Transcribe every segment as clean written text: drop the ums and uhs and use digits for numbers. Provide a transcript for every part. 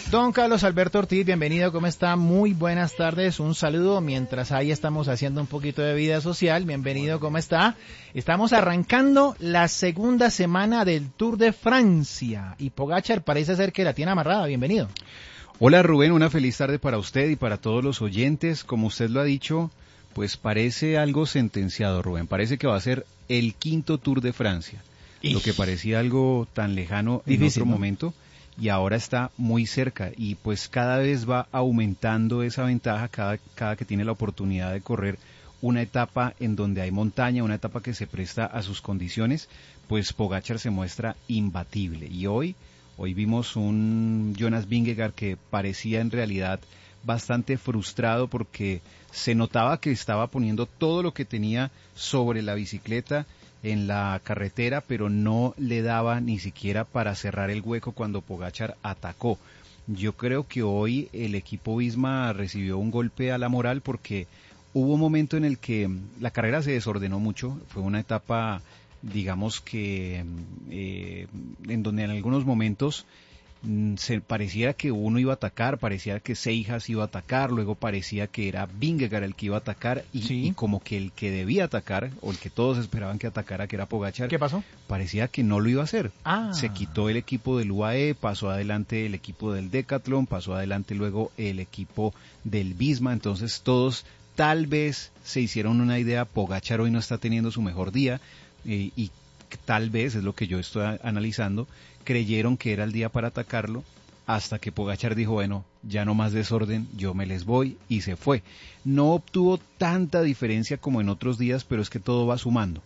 Don Carlos Alberto Ortiz, bienvenido, ¿cómo está? Muy buenas tardes, un saludo, mientras ahí estamos haciendo un poquito de vida social, bienvenido, ¿cómo está? Estamos arrancando la segunda semana del Tour de Francia y Pogačar parece ser que la tiene amarrada, bienvenido. Hola Rubén, una feliz tarde para usted y para todos los oyentes, como usted lo ha dicho, pues parece algo sentenciado, Rubén, parece que va a ser el quinto Tour de Francia, lo que parecía algo tan lejano en otro momento. Y ahora está muy cerca y pues cada vez va aumentando esa ventaja cada que tiene la oportunidad de correr una etapa en donde hay montaña, una etapa que se presta a sus condiciones, pues Pogačar se muestra imbatible. Y hoy vimos un Jonas Vingegaard que parecía en realidad bastante frustrado porque se notaba que estaba poniendo todo lo que tenía sobre la bicicleta en la carretera, pero no le daba ni siquiera para cerrar el hueco cuando Pogačar atacó. Yo creo que hoy el equipo Visma recibió un golpe a la moral porque hubo un momento en el que la carrera se desordenó mucho, fue una etapa, digamos que en donde en algunos momentos se parecía que uno iba a atacar, parecía que Seijas iba a atacar, luego parecía que era Vingegaard el que iba a atacar y como que el que debía atacar, o el que todos esperaban que atacara, que era Pogačar, ¿qué pasó? Parecía que no lo iba a hacer. Se quitó el equipo del UAE, pasó adelante el equipo del Decathlon, pasó adelante luego el equipo del Visma, entonces todos tal vez se hicieron una idea, Pogačar hoy no está teniendo su mejor día y tal vez, es lo que yo estoy analizando, creyeron que era el día para atacarlo, hasta que Pogačar dijo, bueno, ya no más desorden, yo me les voy, y se fue. No obtuvo tanta diferencia como en otros días, pero es que todo va sumando,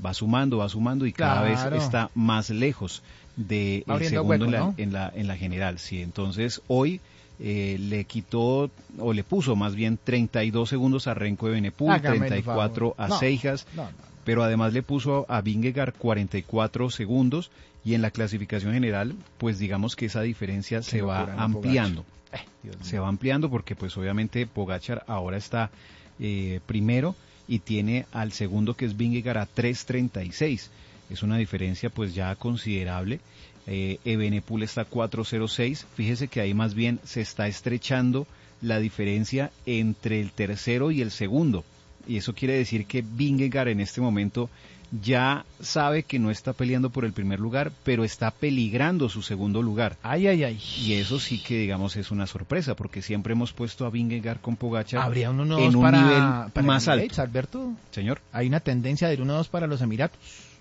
y cada vez está más lejos del segundo hueco, en la general. Sí, entonces hoy le quitó, o le puso más bien 32 segundos a Remco Evenepoel, 34 a Seijas, pero además le puso a Vingegaard 44 segundos y en la clasificación general, pues digamos que esa diferencia se va ampliando. Se va ampliando porque pues obviamente Pogačar ahora está primero y tiene al segundo que es Vingegaard a 3.36. Es una diferencia pues ya considerable. Evenepoel está a 4.06. Fíjese que ahí más bien se está estrechando la diferencia entre el tercero y el segundo. Y eso quiere decir que Vingegaard en este momento ya sabe que no está peleando por el primer lugar, pero está peligrando su segundo lugar. Y eso sí que, digamos, es una sorpresa, porque siempre hemos puesto a Vingegaard con Pogačar en un nivel más alto. Alberto, señor, hay una tendencia de ir 1-2 para los Emiratos.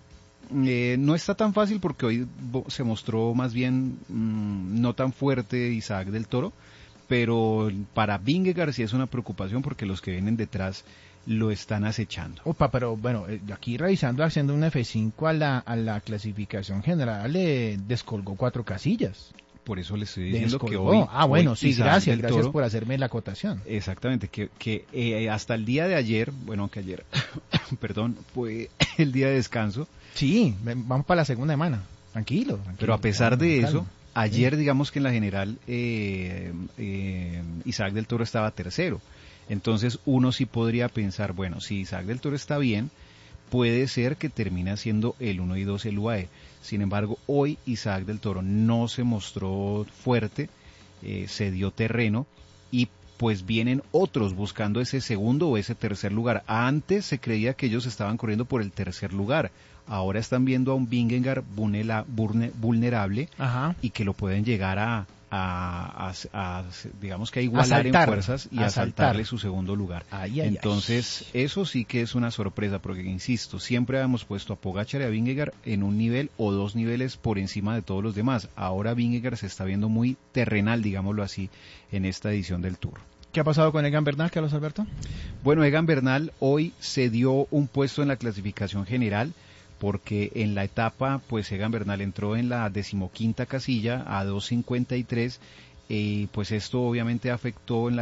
No está tan fácil porque hoy se mostró más bien no tan fuerte Isaac del Toro, pero para Vingegaard sí es una preocupación porque los que vienen detrás lo están acechando. Pero bueno, aquí revisando, haciendo un F5 a la clasificación general, le descolgó 4 casillas. Por eso le estoy diciendo que hoy... Bueno, sí, gracias por hacerme la acotación. Exactamente, que hasta el día de ayer, bueno, que ayer, perdón, fue el día de descanso. Sí, vamos para la segunda semana, tranquilo. Pero a pesar de eso, ayer digamos que en la general Isaac del Toro estaba tercero. Entonces uno sí podría pensar, bueno, si Isaac del Toro está bien, puede ser que termine siendo el 1 y 2 el UAE. Sin embargo, hoy Isaac del Toro no se mostró fuerte, se dio terreno y pues vienen otros buscando ese segundo o ese tercer lugar. Antes se creía que ellos estaban corriendo por el tercer lugar. Ahora están viendo a un Vingegaard vulnerable y que lo pueden llegar a digamos que a igualar en fuerzas y a saltarle su segundo lugar. Entonces eso sí que es una sorpresa porque insisto, siempre habíamos puesto a Pogačar y a Vingegaard en un nivel o 2 niveles por encima de todos los demás. Ahora Vingegaard se está viendo muy terrenal, digámoslo así, en esta edición del Tour. ¿Qué ha pasado con Egan Bernal, Carlos Alberto? Bueno, Egan Bernal hoy se dio un puesto en la clasificación general porque en la etapa, pues Egan Bernal entró en la 15ª casilla a 2.53, pues esto obviamente afectó en la